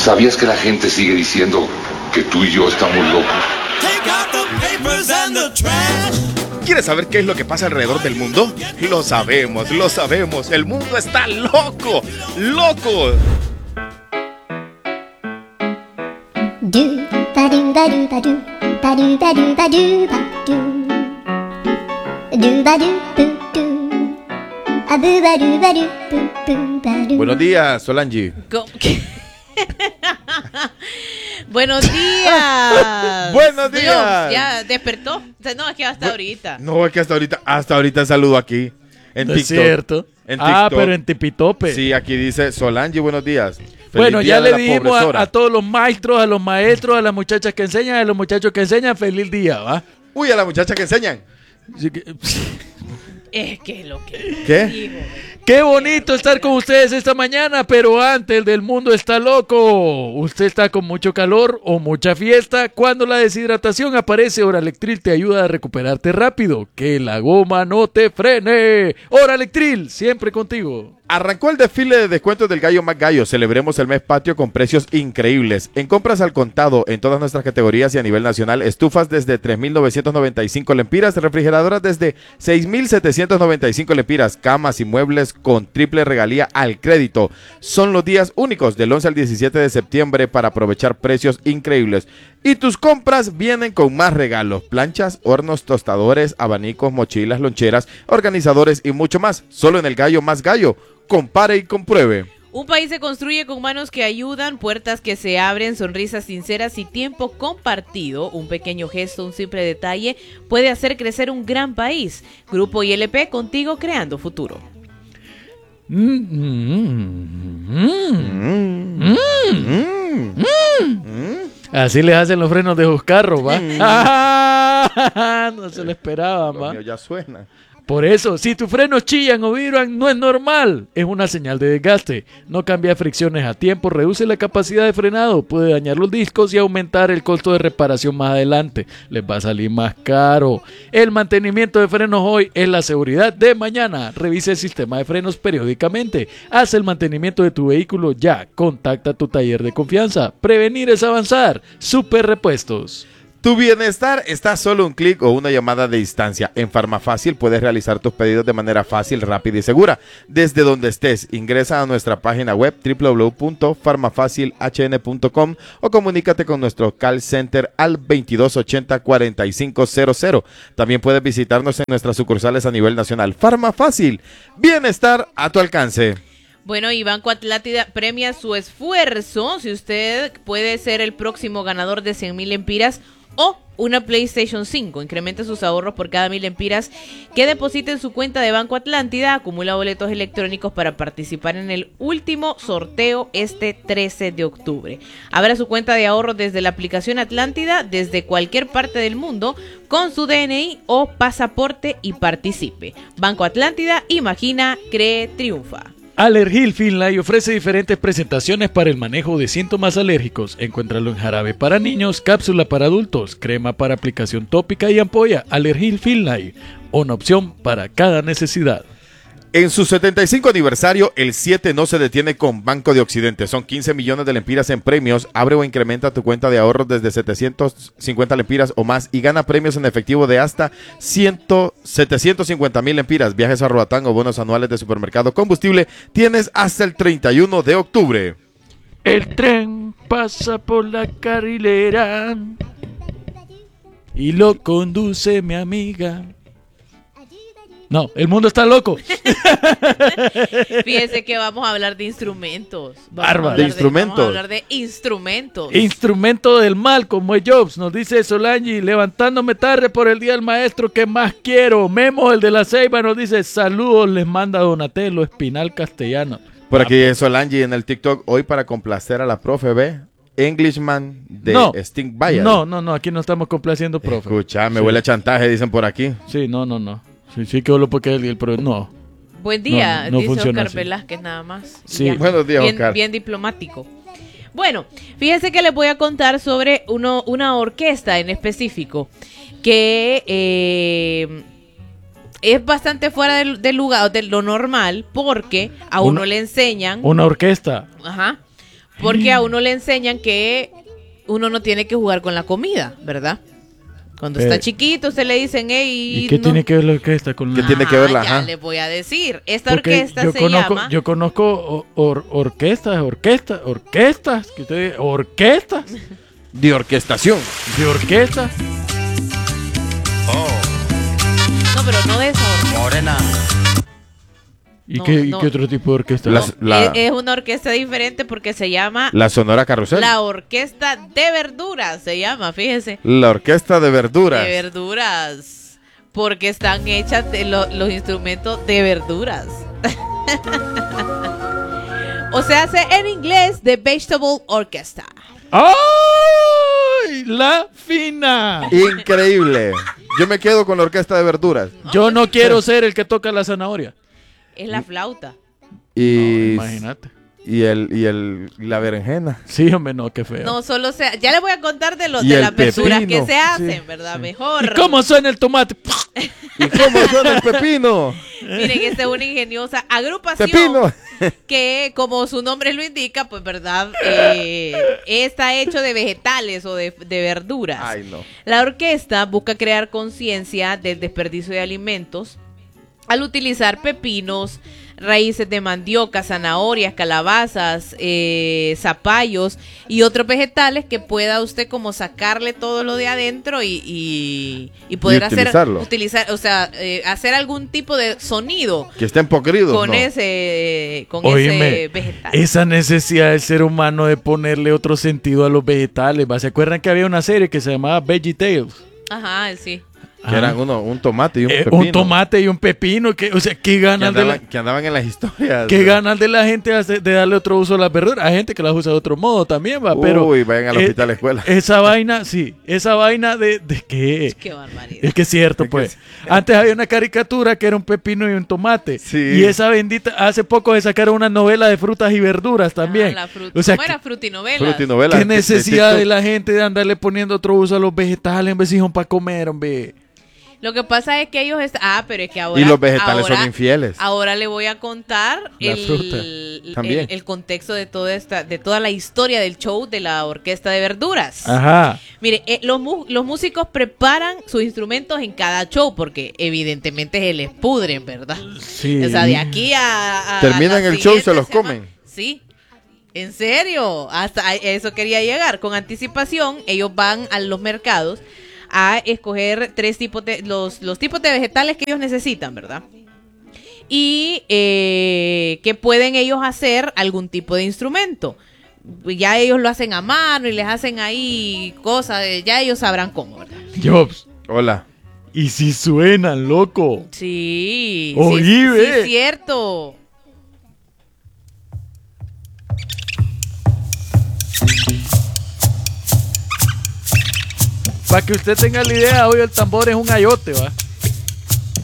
¿Sabías que la gente sigue diciendo que tú y yo estamos locos? ¿Quieres saber qué es lo que pasa alrededor del mundo? Lo sabemos. El mundo está loco. Buenos días, Solange. Buenos días. Buenos días. Dios, ya despertó. No, es que hasta ahorita. No, es que hasta ahorita saludo aquí en No TikTok. es cierto. En TikTok. Pero en Tipitope. Sí, aquí dice Solange, buenos días. Feliz Bueno, día ya de le la dijimos pobresora. a todos los maestros, a los maestros, a las muchachas que enseñan, a los muchachos que enseñan, feliz día, ¿va? Uy, a la muchacha que enseñan. Es que lo que ¿Qué? digo. Qué bonito estar con ustedes esta mañana, pero antes el del mundo está loco. Usted está con mucho calor o mucha fiesta. Cuando la deshidratación aparece, Oralectril te ayuda a recuperarte rápido. Que la goma no te frene. Oralectril, siempre contigo. Arrancó el desfile de descuentos del Gallo Más Gallo. Celebremos el mes patrio con precios increíbles. En compras al contado en todas nuestras categorías y a nivel nacional, estufas desde 3.995 lempiras, refrigeradoras desde 6.795 lempiras, camas y muebles con triple regalía al crédito. Son los días únicos del 11 al 17 de septiembre para aprovechar precios increíbles. Y tus compras vienen con más regalos: planchas, hornos, tostadores, abanicos, mochilas, loncheras, organizadores y mucho más. Solo en el Gallo Más Gallo. Compare y compruebe. Un país se construye con manos que ayudan, puertas que se abren, sonrisas sinceras y tiempo compartido. Un pequeño gesto, un simple detalle puede hacer crecer un gran país. Grupo ILP, contigo creando futuro. Así les hacen los frenos de sus carros, ¿va? No se lo esperaban, Lo ¿va? mío ya suena. Por eso, si tus frenos chillan o vibran, no es normal. Es una señal de desgaste. No cambia fricciones a tiempo, reduce la capacidad de frenado, puede dañar los discos y aumentar el costo de reparación más adelante. Les va a salir más caro. El mantenimiento de frenos hoy es la seguridad de mañana. Revise el sistema de frenos periódicamente. Haz el mantenimiento de tu vehículo ya. Contacta a tu taller de confianza. Prevenir es avanzar. Super Repuestos. Tu bienestar está a solo un clic o una llamada de distancia. En Farmafácil puedes realizar tus pedidos de manera fácil, rápida y segura. Desde donde estés, ingresa a nuestra página web www.farmafacilhn.com o comunícate con nuestro call center al 2280-4500. También puedes visitarnos en nuestras sucursales a nivel nacional. Farmafácil, bienestar a tu alcance. Bueno, y Banco Atlántida premia su esfuerzo. Si usted puede ser el próximo ganador de 100,000 lempiras o una PlayStation 5. Incremente sus ahorros por cada 1,000 lempiras que deposite en su cuenta de Banco Atlántida. Acumula boletos electrónicos para participar en el último sorteo este 13 de octubre. Abra su cuenta de ahorro desde la aplicación Atlántida desde cualquier parte del mundo con su DNI o pasaporte y participe. Banco Atlántida, imagina, cree, triunfa. Alergil Finlay ofrece diferentes presentaciones para el manejo de síntomas alérgicos. Encuéntralo en jarabe para niños, cápsula para adultos, crema para aplicación tópica y ampolla. Alergil Finlay, una opción para cada necesidad. En su 75 aniversario, el 7 no se detiene con Banco de Occidente. Son 15 millones de lempiras en premios. Abre o incrementa tu cuenta de ahorros desde 750 lempiras o más y gana premios en efectivo de hasta 750,000 lempiras. Viajes a Roatán o bonos anuales de supermercado combustible tienes hasta el 31 de octubre. El tren pasa por la carrilera y lo conduce mi amiga. No, el mundo está loco. Fíjense que vamos a hablar de instrumentos. Bárbaro. ¿De instrumentos? Vamos a hablar de instrumentos. Instrumento del mal, como es Jobs, nos dice Solange, levantándome tarde por el día del maestro que más quiero. Memo, el de la Ceiba, nos dice, saludos, les manda Donatello Espinal Castellano. Por aquí es Solange en el TikTok, hoy para complacer a la profe B. Englishman de No. Sting Bayard. No, aquí no estamos complaciendo, profe. Escucha, me Sí. huele a chantaje, dicen por aquí. Sí, no. Sí, que hablo porque el profe, no. Buen día, No dice funciona Oscar así. Velázquez nada más. Sí. Ya. Buenos días, bien, Oscar. bien diplomático. Bueno, fíjense que les voy a contar sobre una orquesta en específico que es bastante fuera del lugar, de lo normal, porque a uno le enseñan. Una orquesta. Ajá. Porque a uno le enseñan que uno no tiene que jugar con la comida, ¿verdad? Cuando está chiquito, se le dicen, ¿y qué tiene que ver la orquesta con ¿Qué tiene que ver la? Ya les voy a decir. Esta Porque orquesta llama... Yo conozco orquestas, que ustedes, orquestas, De orquestación. de orquestas. No, pero no de esa orquesta. Morena. ¿Y No, qué no. otro tipo de orquesta? Es una orquesta diferente porque se llama La Sonora Carrusel. la Orquesta de Verduras, se llama, fíjese. La Orquesta de Verduras. De verduras. Porque están hechas de los instrumentos de verduras. O se hace en inglés The Vegetable Orchestra. ¡Ay! La fina. Increíble. Yo me quedo con la Orquesta de Verduras. Yo no quiero ser el que toca la zanahoria. Es la flauta. Y, Imagínate. y la berenjena. Sí, hombre, no, qué feo. No, solo sea. Ya les voy a contar de Y las el verduras que pepino. se hacen, Sí, ¿verdad? sí. Mejor. ¿Y cómo suena el tomate? ¿Y cómo suena el pepino? Miren, esta es una ingeniosa agrupación Pepino. que, como su nombre lo indica, pues, ¿verdad? Está hecho de vegetales o de verduras. Ay, no. La orquesta busca crear conciencia del desperdicio de alimentos al utilizar pepinos, raíces de mandioca, zanahorias, calabazas, zapallos y otros vegetales que pueda usted como sacarle todo lo de adentro y poder utilizarlo. hacer algún tipo de sonido Que estén podridos. con no. ese Óyeme, vegetal. esa necesidad del ser humano de ponerle otro sentido a los vegetales. ¿Se acuerdan que había una serie que se llamaba VeggieTales? Ajá, sí. Que eran un tomate y un pepino. Un tomate y un pepino. O sea, qué ganas que andaban en las historias. qué ganas de la gente de darle otro uso a las verduras. Hay gente que las usa de otro modo también, va. Pero Uy, vayan al hospital a la escuela. Esa vaina, sí. Esa vaina de qué. Qué barbaridad. Es que es cierto, pues. Antes había una caricatura que era un pepino y un tomate. Sí. Y esa bendita, hace poco se sacaron una novela de frutas y verduras también. O sea, ¿Cómo era? Frutinovela. Frutinovela. qué necesidad de TikTok. la gente de andarle poniendo otro uso a los vegetales, hombre, si son para comer, hombre. Lo que pasa es que ellos pero es que ahora... Y los vegetales ahora- son infieles. Ahora le voy a contar La fruta, también. el contexto de toda la historia del show de la Orquesta de Verduras. Ajá. Mire, los músicos preparan sus instrumentos en cada show porque evidentemente se les pudren, ¿verdad? Sí. O sea, de aquí a Terminan la el show y se siguiente los semana. comen. Sí. ¿En serio? Hasta a eso quería llegar. Con anticipación, ellos van a los mercados a escoger los tipos de vegetales que ellos necesitan, ¿verdad? Y que pueden ellos hacer algún tipo de instrumento. Ya ellos lo hacen a mano y les hacen ahí cosas, ya ellos sabrán cómo, ¿verdad? Jobs. Hola. Y si suenan, loco. Sí, Oí, sí, ve. es cierto. Para que usted tenga la idea, hoy el tambor es un ayote, ¿va?